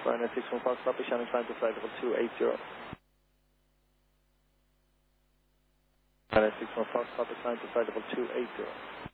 Ryanair 61 Fox, copy, Shannon climb to flight level 280. Ryanair 61 Fox, copy, climb to flight level 280.